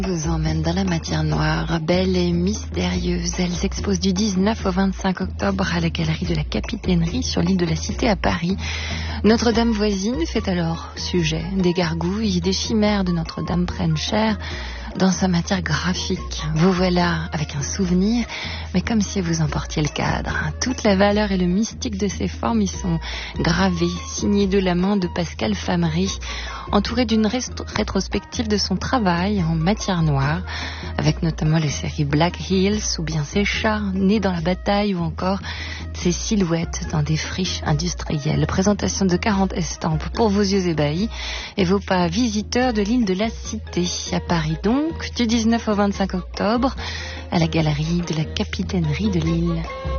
Vous emmène dans la matière noire, belle et mystérieuse. Elle s'expose du 19 au 25 octobre à la galerie de la Capitainerie sur l'île de la Cité à Paris. Notre-Dame voisine fait alors sujet. Des gargouilles, des chimères de Notre-Dame prennent chair dans sa matière graphique. Vous voilà avec un souvenir, mais comme si vous emportiez le cadre. Toute la valeur et le mystique de ces formes y sont gravés, signés de la main de Pascal Famery, entouré d'une rétrospective de son travail en matière noire, avec notamment les séries Black Hills ou bien Ces chats nés dans la bataille ou encore ces silhouettes dans des friches industrielles. Présentation de 40 estampes pour vos yeux ébahis et vos pas visiteurs de l'île de la Cité à Paris, donc du 19 au 25 octobre à la galerie de la Capitainerie de Lille.